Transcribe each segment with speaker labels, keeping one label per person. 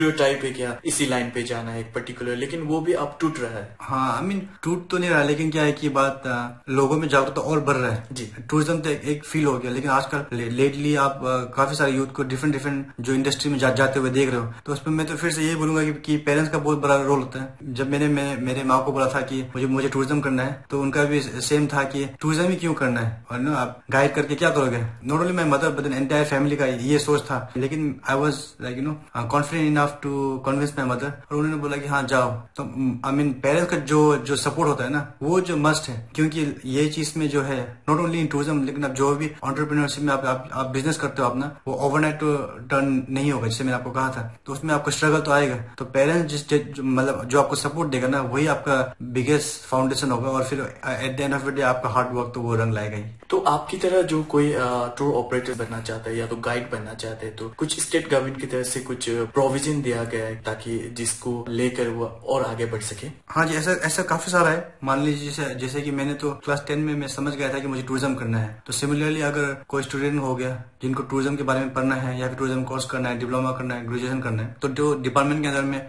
Speaker 1: Type है क्या इसी लाइन पे जाना है एक पर्टिकुलर, लेकिन वो भी अब टूट रहा है।
Speaker 2: हाँ, आई मीन टूट तो नहीं रहा, लेकिन क्या है कि बात लोगों में जागरूकता और बढ़ रहा है
Speaker 1: जी।
Speaker 2: टूरिज्म तो एक फील हो गया, लेकिन आजकल लेटली आप काफी सारे यूथ को डिफरेंट डिफरेंट जो इंडस्ट्री में जाते हुए देख रहे हो, तो उसमें मैं तो फिर से यही बोलूंगा कि पेरेंट्स का बहुत बड़ा रोल होता है। जब मैंने मेरे माँ को बोला था कि मुझे टूरिज्म करना है, तो उनका भी सेम था कि टूरिज्म ही क्यों करना है, और ना आप गाइड करके क्या करोगे। Not only my mother but entire family का ये सोच था, लेकिन I was like confident enough to convince my mother, और उन्होंने बोला कि हाँ जाओ। तो आई मीन पेरेंट्स का जो सपोर्ट होता है ना, वो जो मस्ट है, क्योंकि ये चीज में जो है नॉट ओनली इन टूरिज्म, लेकिन अब जो भी एंटरप्रेन्योरशिप में आप बिजनेस करते हो अपना, वो ओवरनाइट तो टर्न नहीं होगा, जैसे मैंने आपको कहा था। तो उसमें आपको स्ट्रगल तो आएगा, तो पेरेंट्स मतलब जो आपको सपोर्ट देगा ना, वही आपका बिगेस्ट फाउंडेशन होगा, और फिर at the end of the day आपका हार्ड वर्क तो वो रंग लाएगा ही।
Speaker 1: तो आपकी तरह जो कोई टूर ऑपरेटर बनना चाहता है या तो गाइड बनना चाहते हैं, तो कुछ स्टेट गवर्नमेंट की तरफ से कुछ प्रोविजन दिया गया है ताकि जिसको लेकर वो और आगे बढ़ सके?
Speaker 2: हाँ जी, ऐसा काफी सारा है। मान लीजिए जैसे कि मैंने तो क्लास 10 में मैं समझ गया था कि मुझे टूरिज्म करना है, तो सिमिलरली अगर कोई स्टूडेंट हो गया जिनको टूरिज्म के बारे में पढ़ना है, या फिर टूरिज्म कोर्स करना है, डिप्लोमा करना है, ग्रेजुएशन करना है, तो जो डिपार्टमेंट के अंदर में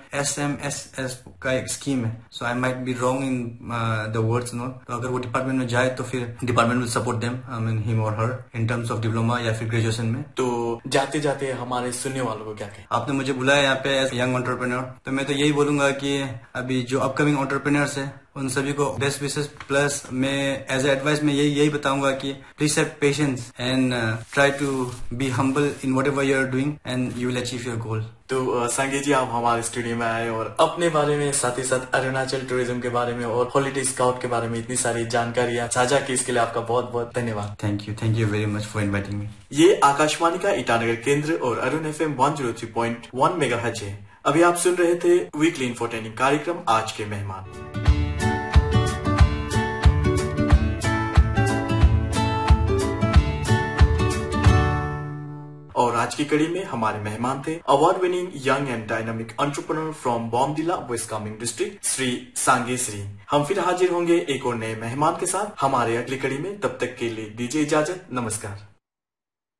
Speaker 2: SMS का एक स्कीम है, सो I might be wrong in the words no, तो अगर वो डिपार्टमेंट में जाए तो फिर department will support them, I mean him और हर, इन टर्म्स ऑफ डिप्लोमा या फिर ग्रेजुएशन में।
Speaker 1: तो जाते जाते हमारे सुनने वालों को क्या कहें?
Speaker 2: आपने मुझे बुलाया यहाँ पे एज यंग एंटरप्रेन्योर, तो मैं तो यही बोलूंगा कि अभी जो अपकमिंग एंटरप्रेन्योर्स है उन सभी को बेस्ट विशेस, प्लस मैं एज एडवाइस में यही बताऊंगा कि please have patience and try to be humble in whatever you are doing and you will achieve your goal.
Speaker 1: तो संगे जी, आप हमारे स्टूडियो में आए और अपने बारे में, साथ ही साथ अरुणाचल टूरिज्म के बारे में और हॉलिडे स्काउट के बारे में इतनी सारी जानकारियां साझा की, इसके लिए आपका बहुत बहुत धन्यवाद।
Speaker 2: Thank you very much for inviting me.
Speaker 1: ये आकाशवाणी का ईटानगर केंद्र और अरुण FM 103.1 मेगाहर्ट्ज है। अभी आप सुन रहे थे वीकली इंफोटेनिंग कार्यक्रम आज के मेहमान। और आज की कड़ी में हमारे मेहमान थे award winning young and dynamic entrepreneur from बॉम्बडिला, waste Kameng district, Shri सांगे श्री। हम फिर हाजिर होंगे एक और नए मेहमान के साथ हमारे अगली कड़ी में। तब तक के लिए दीजिए इजाजत, नमस्कार।